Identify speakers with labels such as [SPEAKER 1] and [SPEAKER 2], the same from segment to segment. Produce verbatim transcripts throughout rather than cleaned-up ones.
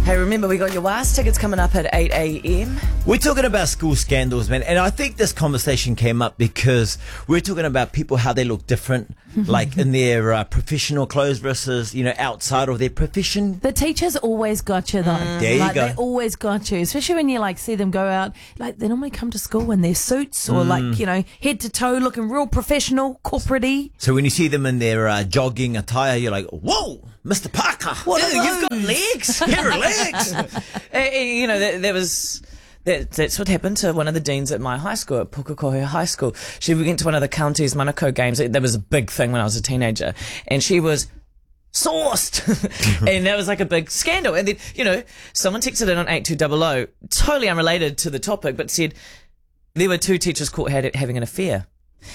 [SPEAKER 1] Hey, remember, we got your W A S tickets coming up at eight a.m.
[SPEAKER 2] We're talking about school scandals, man. And I think this conversation came up because we're talking about people, how they look different, like in their uh, professional clothes versus, you know, outside of their profession.
[SPEAKER 3] The teachers always got you, though.
[SPEAKER 2] Mm. There you
[SPEAKER 3] like,
[SPEAKER 2] go.
[SPEAKER 3] They always got you, especially when you, like, see them go out. Like, they normally come to school in their suits or,
[SPEAKER 2] Mm.
[SPEAKER 3] like, you know, head to toe looking real professional, corporate-y.
[SPEAKER 2] So when you see them in their uh, jogging attire, you're like, whoa, Mister Parker.
[SPEAKER 1] What
[SPEAKER 2] Ew,
[SPEAKER 1] are
[SPEAKER 2] you've got
[SPEAKER 1] those?
[SPEAKER 2] legs. Here are legs.
[SPEAKER 1] Uh, you know, there, there was... That, that's what happened to one of the deans at my high school, at Pukekohe High School. She went to one of the county's Manukau games. That was a big thing when I was a teenager. And she was sourced. And that was like a big scandal. And then, you know, someone texted in on eight two hundred, totally unrelated to the topic, but said there were two teachers caught had, having an affair.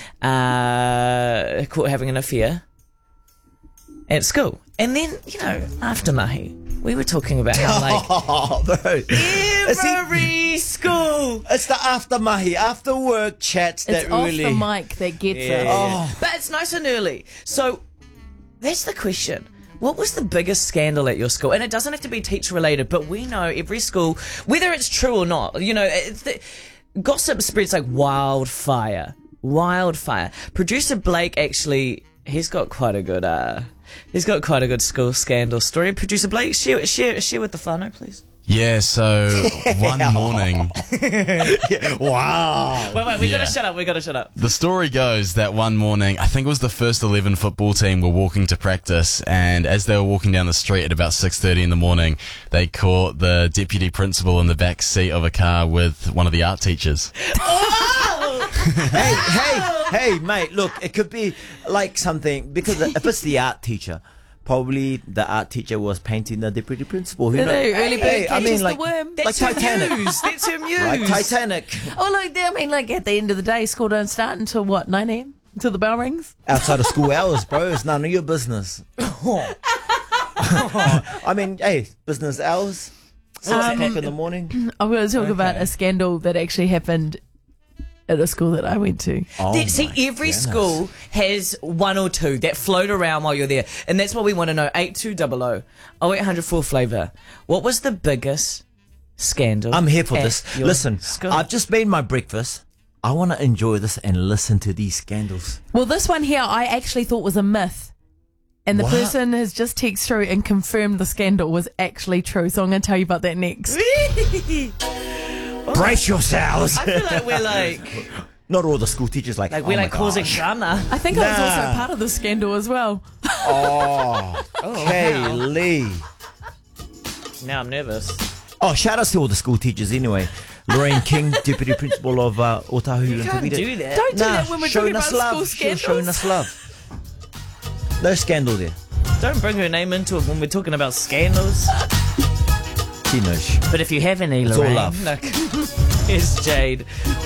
[SPEAKER 1] Uh, caught having an affair at school. And then, you know, after Mahi, we were talking about how, like,
[SPEAKER 2] Oh, bro.
[SPEAKER 1] every school.
[SPEAKER 2] It's the after mahi, after work chats that
[SPEAKER 3] It's off
[SPEAKER 2] really.
[SPEAKER 3] the mic that gets
[SPEAKER 2] Yeah.
[SPEAKER 3] it.
[SPEAKER 2] Oh.
[SPEAKER 1] But it's nice and early. So that's the question. What was the biggest scandal at your school? And it doesn't have to be teacher related, but we know every school, whether it's true or not, you know, it's the, gossip spreads like wildfire. Wildfire. Producer Blake actually, he's got quite a good, uh, he's got quite a good school scandal story. Producer Blake, share, share, share with the whānau, please.
[SPEAKER 4] Yeah, so one morning,
[SPEAKER 2] Wow.
[SPEAKER 1] Wait, wait, we
[SPEAKER 4] Yeah.
[SPEAKER 1] gotta shut up, we gotta shut up.
[SPEAKER 4] the story goes that one morning, I think it was the first eleven football team were walking to practice, and as they were walking down the street at about six thirty in the morning, they caught the deputy principal in the back seat of a car with one of the art teachers.
[SPEAKER 2] hey, hey, hey, mate, look, it could be like something, because if it's the art teacher, probably the art teacher was painting the deputy principal. Who
[SPEAKER 3] You know,
[SPEAKER 2] knows?
[SPEAKER 3] early bird
[SPEAKER 2] Hey, I
[SPEAKER 3] catches
[SPEAKER 2] mean,
[SPEAKER 3] the
[SPEAKER 2] like,
[SPEAKER 3] worm.
[SPEAKER 2] like
[SPEAKER 1] That's her
[SPEAKER 2] Titanic.
[SPEAKER 1] muse. That's her muse.
[SPEAKER 2] Like Titanic.
[SPEAKER 3] Oh, look, I mean, like, at the end of the day, school don't start until, what, nine a.m.? Until the bell rings?
[SPEAKER 2] Outside of school hours, bro. It's none of your business. I mean, hey, business hours. Six
[SPEAKER 3] Um,
[SPEAKER 2] o'clock in the morning.
[SPEAKER 3] I'm going to talk about
[SPEAKER 2] Okay.
[SPEAKER 3] a scandal that actually happened at a school that I went to.
[SPEAKER 2] Oh
[SPEAKER 1] That- see,
[SPEAKER 2] my
[SPEAKER 1] every
[SPEAKER 2] goodness.
[SPEAKER 1] school has one or two that float around while you're there. And that's what we want to know. eight two hundred, oh eight hundred full flavour. What was the biggest scandal?
[SPEAKER 2] I'm here for
[SPEAKER 1] at
[SPEAKER 2] this.
[SPEAKER 1] your
[SPEAKER 2] Listen,
[SPEAKER 1] school?
[SPEAKER 2] I've just made my breakfast. I want to enjoy this and listen to these scandals.
[SPEAKER 3] Well, this one here I actually thought was a myth. And the
[SPEAKER 2] What?
[SPEAKER 3] person has just texted through and confirmed the scandal was actually true. So I'm going to tell you about that next.
[SPEAKER 2] Brace yourselves.
[SPEAKER 1] I feel like we're like,
[SPEAKER 2] Not all the school teachers like,
[SPEAKER 1] like
[SPEAKER 2] oh
[SPEAKER 1] we're
[SPEAKER 2] my
[SPEAKER 1] like causing
[SPEAKER 2] gosh.
[SPEAKER 1] drama.
[SPEAKER 3] I think I was
[SPEAKER 2] Nah.
[SPEAKER 3] also part of the scandal as well.
[SPEAKER 2] Oh, Kaylee.
[SPEAKER 1] Now I'm nervous.
[SPEAKER 2] Oh, shout out to all the school teachers anyway. Lorraine King, Deputy Principal of uh, Otahu.
[SPEAKER 1] You can't do that.
[SPEAKER 3] Don't do
[SPEAKER 2] Nah,
[SPEAKER 3] that when we're
[SPEAKER 2] showing
[SPEAKER 3] talking
[SPEAKER 2] us
[SPEAKER 3] about
[SPEAKER 2] love.
[SPEAKER 3] school
[SPEAKER 2] She's showing
[SPEAKER 3] scandals.
[SPEAKER 2] us love. No scandal there.
[SPEAKER 1] Don't bring her name into it when we're talking about scandals.
[SPEAKER 2] She knows.
[SPEAKER 1] But if you have any,
[SPEAKER 2] It's all
[SPEAKER 1] Lorraine,
[SPEAKER 2] love.
[SPEAKER 1] look, here's Jade.